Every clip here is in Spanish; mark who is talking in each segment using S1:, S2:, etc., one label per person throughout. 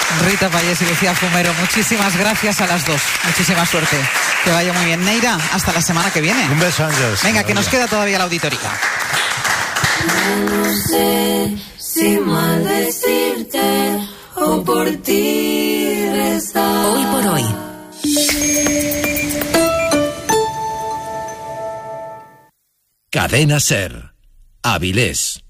S1: Rita Payés y Lucía Fumero, muchísimas gracias a las dos. Muchísima suerte. Que vaya muy bien. Neira, hasta la semana que viene.
S2: Un beso, Ángeles.
S1: Venga, que nos queda todavía la auditoría.
S3: No sé si maldecirte o por ti rezar.
S4: Hoy por hoy.
S5: Cadena SER. Avilés.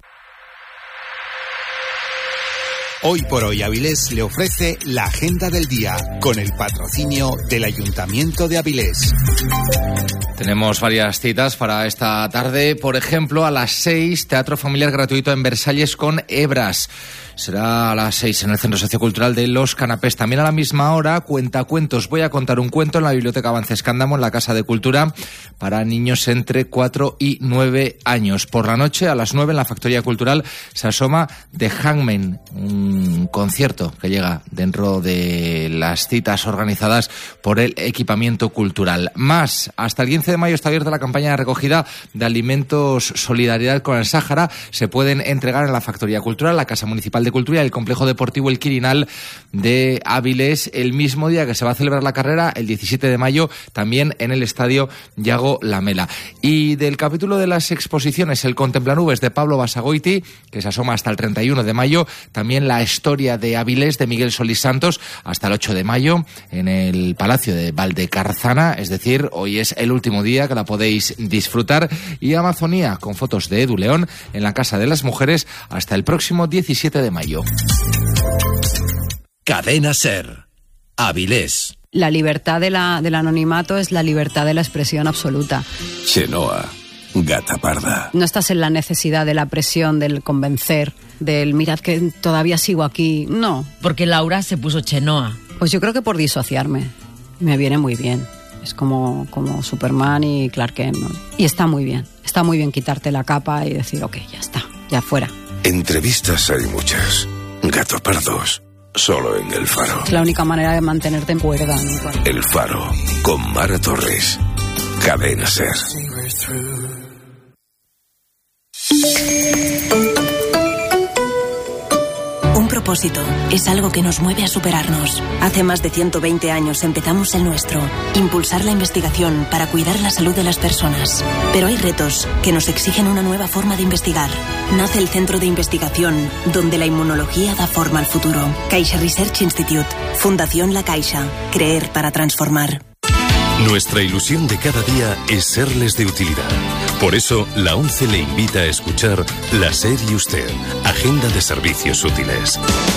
S6: Hoy por hoy Avilés le ofrece la agenda del día con el patrocinio del Ayuntamiento de Avilés.
S7: Tenemos varias citas para esta tarde. Por ejemplo, a las 6, teatro familiar gratuito en Versalles con Hebras. Será a las 6 en el Centro Sociocultural de Los Canapés. También a la misma hora, cuentacuentos. Voy a contar un cuento en la Biblioteca Avances Cándamo, en la Casa de Cultura, para niños entre 4 y 9 años. Por la noche, a las 9, en la Factoría Cultural, se asoma The Hangman, un concierto que llega dentro de las citas organizadas por el Equipamiento Cultural. Más, hasta el 15 de mayo está abierta la campaña de recogida de alimentos Solidaridad con el Sáhara. Se pueden entregar en la Factoría Cultural, la Casa Municipal de Cultura y el Complejo Deportivo El Quirinal de Avilés, el mismo día que se va a celebrar la carrera, el 17 de mayo, también en el Estadio Yago Lamela. Y del capítulo de las exposiciones, el Contemplanubes de Pablo Basagoiti, que se asoma hasta el 31 de mayo, también la historia de Avilés de Miguel Solís Santos hasta el 8 de mayo en el Palacio de Valdecarzana, es decir, hoy es el último día que la podéis disfrutar, y Amazonía con fotos de Edu León en la Casa de las Mujeres hasta el próximo 17 de mayo.
S5: Cadena SER. Avilés.
S8: La libertad del anonimato es la libertad de la expresión absoluta.
S9: Chenoa, gata parda.
S8: No estás en la necesidad de la presión, del convencer, del mirad que todavía sigo aquí. No.
S4: Porque Laura se puso Chenoa.
S8: Pues yo creo que por disociarme. Me viene muy bien. Es como Superman y Clark Kent, ¿no? Y está muy bien. Está muy bien quitarte la capa y decir, ok, ya está, ya fuera.
S9: Entrevistas hay muchas. Gato pardos, solo en El Faro.
S8: Es la única manera de mantenerte en cuerda, ¿no?
S9: El Faro, con Mara Torres. Cadena SER.
S10: Un propósito es algo que nos mueve a superarnos. Hace más de 120 años empezamos el nuestro, impulsar la investigación para cuidar la salud de las personas. Pero hay retos que nos exigen una nueva forma de investigar. Nace el Centro de Investigación, donde la inmunología da forma al futuro. Caixa Research Institute, Fundación La Caixa, creer para transformar.
S11: Nuestra ilusión de cada día es serles de utilidad. Por eso, la ONCE le invita a escuchar La SER y Usted, Agenda de Servicios Útiles.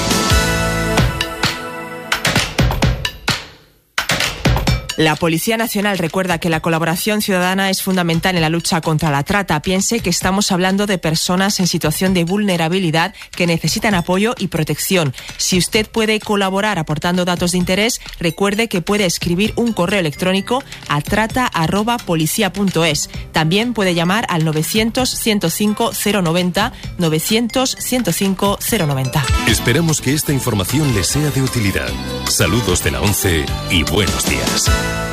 S12: La Policía Nacional recuerda que la colaboración ciudadana es fundamental en la lucha contra la trata. Piense que estamos hablando de personas en situación de vulnerabilidad que necesitan apoyo y protección. Si usted puede colaborar aportando datos de interés, recuerde que puede escribir un correo electrónico a trata@policia.es. También puede llamar al 900-105-090, 900-105-090.
S11: Esperamos que esta información le sea de utilidad. Saludos de la ONCE y buenos días.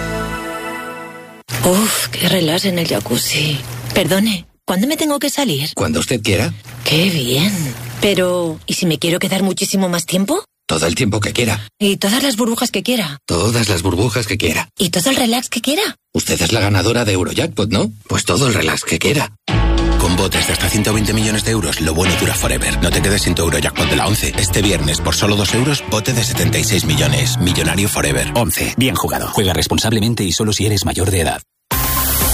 S13: Uf, qué relax en el jacuzzi. Perdone, ¿cuándo me tengo que salir?
S14: Cuando usted quiera.
S13: ¡Qué bien! Pero, ¿y si me quiero quedar muchísimo más tiempo?
S14: Todo el tiempo que quiera.
S13: ¿Y todas las burbujas que quiera?
S14: Todas las burbujas que quiera.
S13: ¿Y todo el relax que quiera?
S14: Usted es la ganadora de Eurojackpot, ¿no? Pues todo el relax que quiera. Con botes de hasta 120 millones de euros, lo bueno dura forever. No te quedes sin tu Eurojackpot de la ONCE. Este viernes, por solo 2 euros, bote de 76 millones. Millonario forever. ONCE. Bien jugado. Juega responsablemente y solo si eres mayor de edad.